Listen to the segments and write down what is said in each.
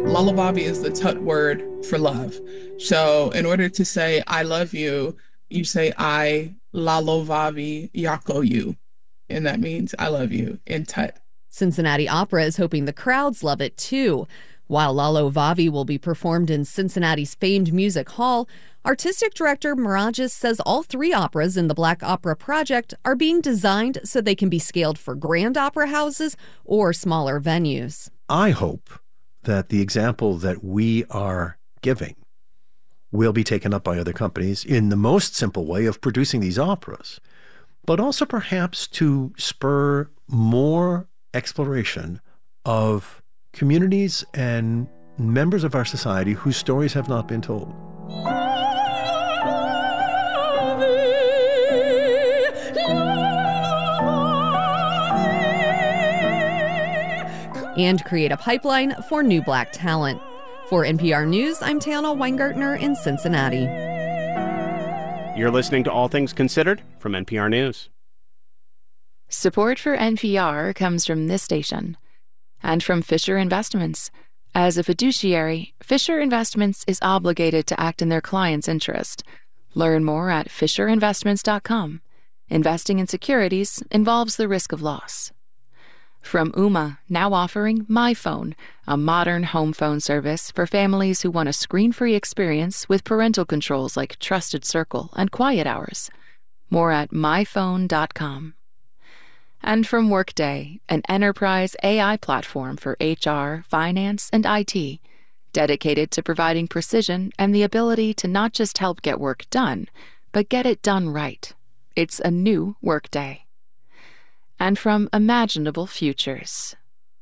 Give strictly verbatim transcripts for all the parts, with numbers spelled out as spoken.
Lalovavi is the Tut word for love. So in order to say I love you, you say I Lalovavi Yako you. And that means I love you in Tut. Cincinnati Opera is hoping the crowds love it too. While Lalovavi will be performed in Cincinnati's famed Music Hall, artistic director Mirages says all three operas in the Black Opera Project are being designed so they can be scaled for grand opera houses or smaller venues. I hope that the example that we are giving will be taken up by other companies in the most simple way of producing these operas, but also perhaps to spur more exploration of communities and members of our society whose stories have not been told. And create a pipeline for new Black talent. For N P R News, I'm Tana Weingartner in Cincinnati. You're listening to All Things Considered from N P R News. Support for N P R comes from this station and from Fisher Investments. As a fiduciary, Fisher Investments is obligated to act in their client's interest. Learn more at fisher investments dot com. Investing in securities involves the risk of loss. From Ooma, now offering MyPhone, a modern home phone service for families who want a screen-free experience with parental controls like Trusted Circle and Quiet Hours. More at my phone dot com. And from Workday, an enterprise A I platform for H R, finance, and I T, dedicated to providing precision and the ability to not just help get work done, but get it done right. It's a new Workday. And from Imaginable Futures.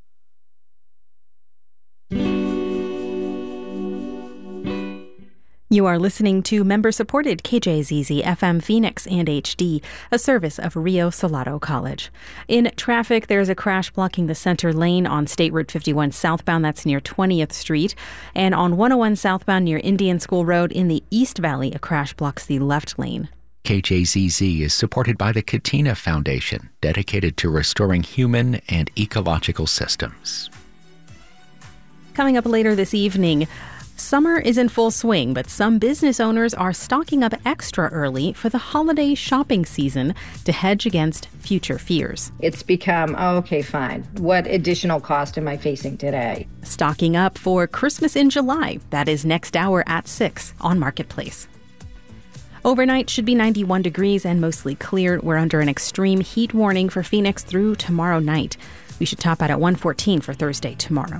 You are listening to member-supported K J Z Z F M Phoenix and H D, a service of Rio Salado College. In traffic, there's a crash blocking the center lane on State Route fifty-one southbound. That's near twentieth Street. And on one oh one southbound near Indian School Road in the East Valley, a crash blocks the left lane. K J Z Z is supported by the Katina Foundation, dedicated to restoring human and ecological systems. Coming up later this evening, summer is in full swing, but some business owners are stocking up extra early for the holiday shopping season to hedge against future fears. It's become, oh, okay, fine. What additional cost am I facing today? Stocking up for Christmas in July. That is next hour at six on Marketplace. Overnight should be ninety-one degrees and mostly clear. We're under an extreme heat warning for Phoenix through tomorrow night. We should top out at one fourteen for Thursday tomorrow.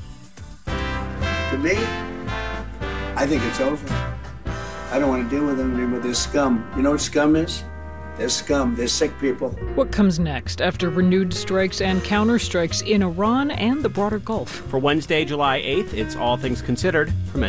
To me, I think it's over. I don't want to deal with them anymore. They're scum. You know what scum is? They're scum. They're sick people. What comes next after renewed strikes and counterstrikes in Iran and the broader Gulf? For Wednesday, July eighth, it's All Things Considered from